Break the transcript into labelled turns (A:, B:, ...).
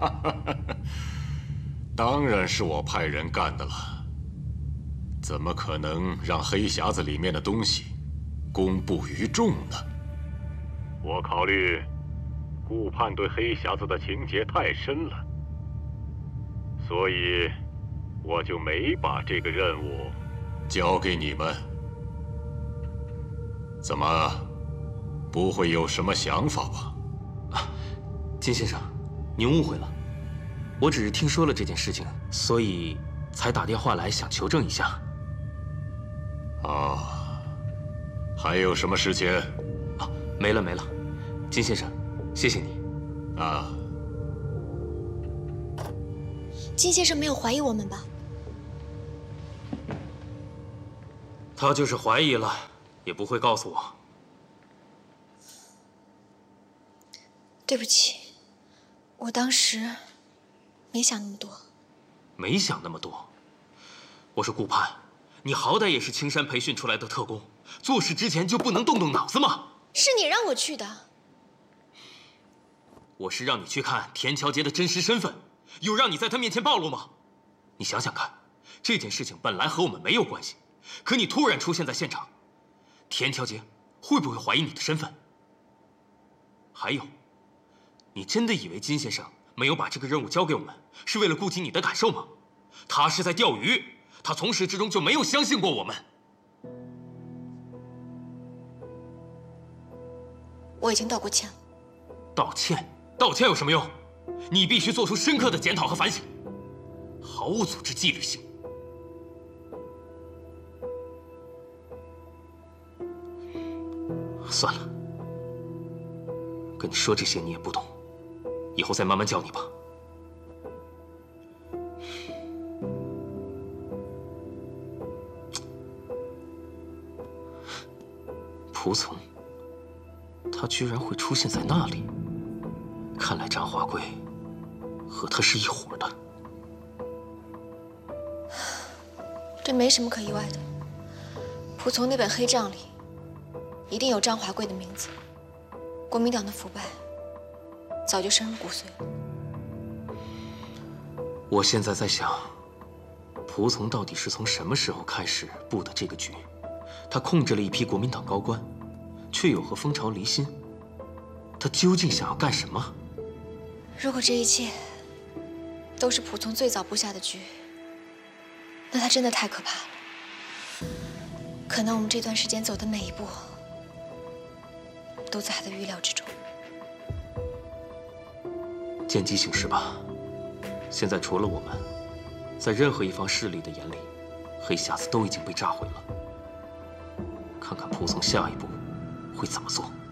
A: 当然是我派人干的了，怎么可能让黑匣子里面的东西公布于众呢？我考虑，顾盼对黑匣子的情结太深了，所以我就没把这个任务交给你们。怎么，不会有什么想法吧？
B: 啊，金先生，您误会了。 我只是听说了这件事情，所以才打电话来想求证一下。
A: 哦，还有什么事情？
B: 啊，没了没了，金先生，谢谢你。
A: 啊，
C: 金先生没有怀疑我们吧？
B: 他就是怀疑了，也不会告诉我。
C: 对不起，我当时。 没想那么多，
B: 没想那么多。我说顾盼，你好歹也是青山培训出来的特工，做事之前就不能动动脑子吗？
C: 是你让我去的。
B: 我是让你去看田乔杰的真实身份，有让你在他面前暴露吗？你想想看，这件事情本来和我们没有关系，可你突然出现在现场，田乔杰会不会怀疑你的身份？还有，你真的以为金先生？ 没有把这个任务交给我们，是为了顾及你的感受吗？他是在钓鱼，他从始至终就没有相信过我们。
C: 我已经道过歉了。
B: 道歉？道歉有什么用？你必须做出深刻的检讨和反省，毫无组织纪律性。算了，跟你说这些你也不懂。 以后再慢慢教你吧。仆从，他居然会出现在那里，看来张华贵和他是一伙的。
C: 这没什么可意外的。仆从那本黑账里，一定有张华贵的名字。国民党的腐败。 早就深入骨髓了。
B: 我现在在想，仆从到底是从什么时候开始布的这个局？他控制了一批国民党高官，却又和蜂巢离心。他究竟想要干什么？
C: 如果这一切都是仆从最早布下的局，那他真的太可怕了。可能我们这段时间走的每一步，都在他的预料之中。
B: 见机行事吧。现在除了我们，在任何一方势力的眼里，黑匣子都已经被炸毁了。看看仆从下一步会怎么做。